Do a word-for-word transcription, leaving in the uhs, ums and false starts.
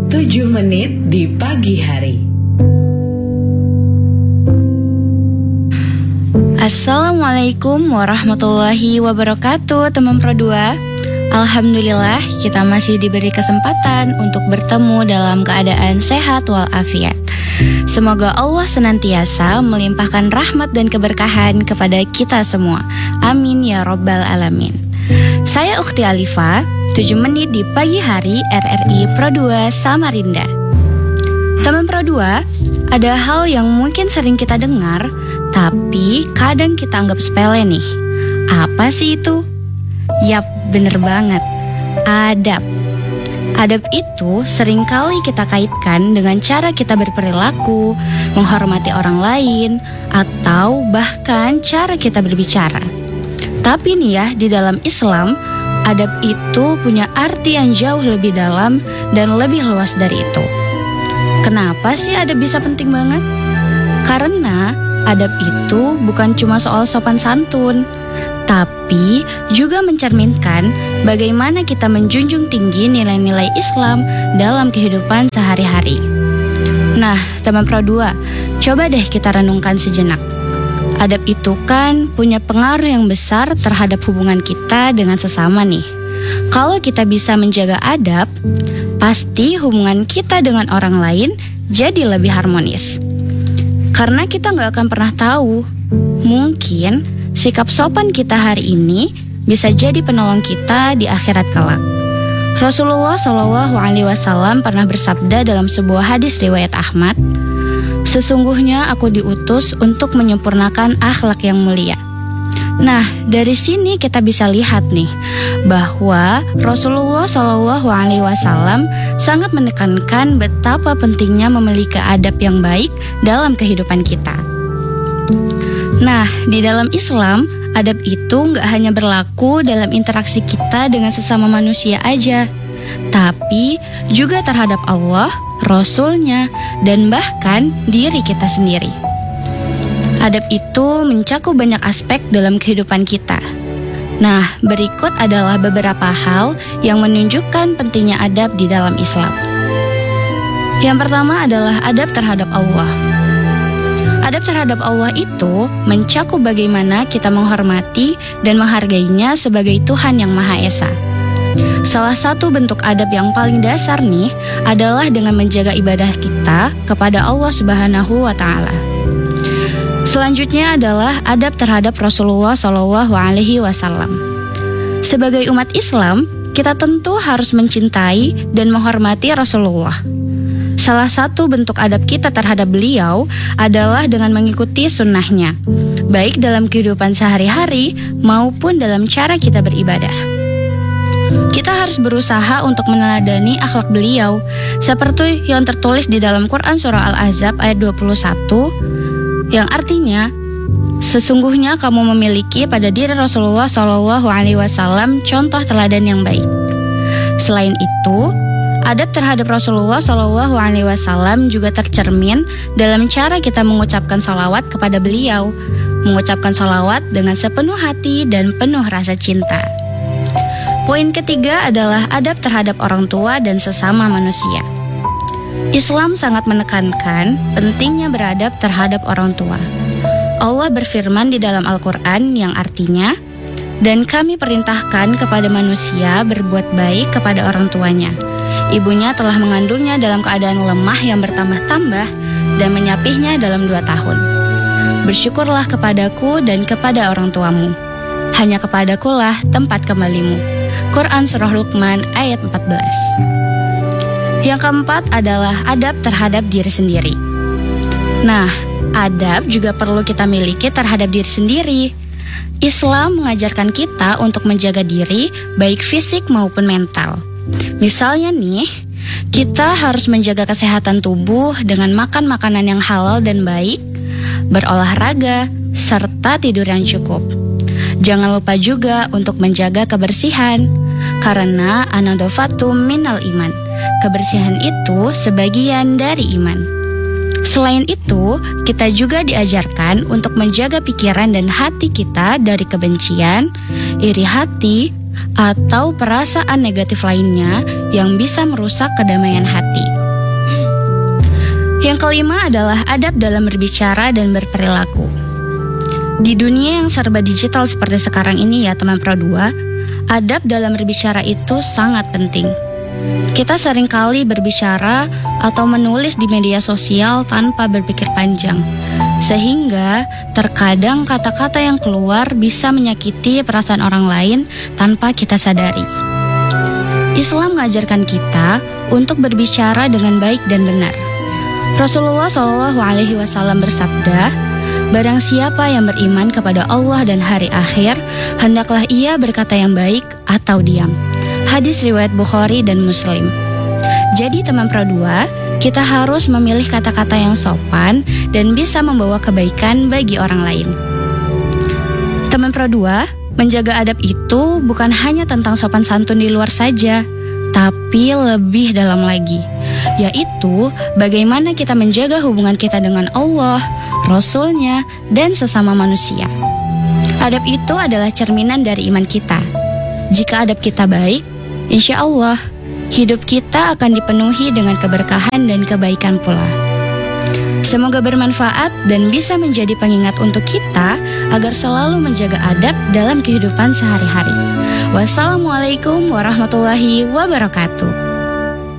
tujuh menit di pagi hari. Assalamualaikum warahmatullahi wabarakatuh, teman Pro dua. Alhamdulillah kita masih diberi kesempatan untuk bertemu dalam keadaan sehat walafiat. Semoga Allah senantiasa melimpahkan rahmat dan keberkahan kepada kita semua. Amin ya rabbal alamin. Saya Ukhti Alifa, tujuh menit di pagi hari R R I Pro dua Samarinda. Teman Pro dua, ada hal yang mungkin sering kita dengar, tapi kadang kita anggap sepele nih. Apa sih itu? Yap, bener banget. Adab. Adab itu seringkali kita kaitkan dengan cara kita berperilaku, menghormati orang lain, atau bahkan cara kita berbicara. Tapi nih ya, di dalam Islam, adab itu punya arti yang jauh lebih dalam dan lebih luas dari itu. Kenapa sih adab bisa penting banget? Karena adab itu bukan cuma soal sopan santun, tapi juga mencerminkan bagaimana kita menjunjung tinggi nilai-nilai Islam dalam kehidupan sehari-hari. Nah, teman Pro dua, coba deh kita renungkan sejenak. Adab itu kan punya pengaruh yang besar terhadap hubungan kita dengan sesama nih. Kalau kita bisa menjaga adab, pasti hubungan kita dengan orang lain jadi lebih harmonis. Karena kita gak akan pernah tahu, mungkin sikap sopan kita hari ini bisa jadi penolong kita di akhirat kelak. Rasulullah shallallahu alaihi wasallam pernah bersabda dalam sebuah hadis riwayat Ahmad, "Sesungguhnya aku diutus untuk menyempurnakan akhlak yang mulia." Nah, dari sini kita bisa lihat nih bahwa Rasulullah shallallahu alaihi wasallam sangat menekankan betapa pentingnya memiliki adab yang baik dalam kehidupan kita. Nah, di dalam Islam, adab itu nggak hanya berlaku dalam interaksi kita dengan sesama manusia aja, tapi juga terhadap Allah, Rasul-Nya, dan bahkan diri kita sendiri. Adab itu mencakup banyak aspek dalam kehidupan kita. Nah, berikut adalah beberapa hal yang menunjukkan pentingnya adab di dalam Islam. Yang pertama adalah adab terhadap Allah. Adab terhadap Allah itu mencakup bagaimana kita menghormati dan menghargainya sebagai Tuhan yang Maha Esa. Salah satu bentuk adab yang paling dasar nih adalah dengan menjaga ibadah kita kepada Allah Subhanahu wa Ta'ala. Selanjutnya adalah adab terhadap Rasulullah Shallallahu Alaihi Wasallam. Sebagai umat Islam, kita tentu harus mencintai dan menghormati Rasulullah. Salah satu bentuk adab kita terhadap beliau adalah dengan mengikuti sunnahnya, baik dalam kehidupan sehari-hari maupun dalam cara kita beribadah. Kita harus berusaha untuk meneladani akhlak beliau, seperti yang tertulis di dalam Quran Surah Al-Ahzab ayat dua puluh satu, yang artinya, "Sesungguhnya kamu memiliki pada diri Rasulullah shallallahu alaihi wasallam contoh teladan yang baik." Selain itu, adab terhadap Rasulullah shallallahu alaihi wasallam juga tercermin dalam cara kita mengucapkan sholawat kepada beliau, mengucapkan sholawat dengan sepenuh hati dan penuh rasa cinta. Poin ketiga adalah adab terhadap orang tua dan sesama manusia. Islam sangat menekankan pentingnya beradab terhadap orang tua. Allah berfirman di dalam Al-Quran yang artinya, "Dan kami perintahkan kepada manusia berbuat baik kepada orang tuanya. Ibunya telah mengandungnya dalam keadaan lemah yang bertambah-tambah dan menyapihnya dalam dua tahun. Bersyukurlah kepadaku dan kepada orang tuamu. Hanya kepadakulah tempat kembalimu." Quran Surah Luqman ayat empat belas. Yang keempat adalah adab terhadap diri sendiri. Nah, adab juga perlu kita miliki terhadap diri sendiri. Islam mengajarkan kita untuk menjaga diri, baik fisik maupun mental. Misalnya nih, kita harus menjaga kesehatan tubuh dengan makan makanan yang halal dan baik, berolahraga, serta tidur yang cukup. Jangan lupa juga untuk menjaga kebersihan, karena an-nadhafatum minal iman. Kebersihan itu sebagian dari iman. Selain itu, kita juga diajarkan untuk menjaga pikiran dan hati kita dari kebencian, iri hati, atau perasaan negatif lainnya yang bisa merusak kedamaian hati. Yang kelima adalah adab dalam berbicara dan berperilaku. Di dunia yang serba digital seperti sekarang ini ya teman Pro dua, adab dalam berbicara itu sangat penting. Kita seringkali berbicara atau menulis di media sosial tanpa berpikir panjang, sehingga terkadang kata-kata yang keluar bisa menyakiti perasaan orang lain tanpa kita sadari. Islam mengajarkan kita untuk berbicara dengan baik dan benar. Rasulullah shallallahu alaihi wasallam bersabda, "Barang siapa yang beriman kepada Allah dan hari akhir, hendaklah ia berkata yang baik atau diam." Hadis riwayat Bukhari dan Muslim. Jadi teman Pro dua, kita harus memilih kata-kata yang sopan dan bisa membawa kebaikan bagi orang lain. Teman Pro dua, menjaga adab itu bukan hanya tentang sopan santun di luar saja, tapi lebih dalam lagi, yaitu bagaimana kita menjaga hubungan kita dengan Allah, Rasul-Nya, dan sesama manusia. Adab itu adalah cerminan dari iman kita. Jika adab kita baik, insya Allah hidup kita akan dipenuhi dengan keberkahan dan kebaikan pula. Semoga bermanfaat dan bisa menjadi pengingat untuk kita agar selalu menjaga adab dalam kehidupan sehari-hari. Wassalamualaikum warahmatullahi wabarakatuh.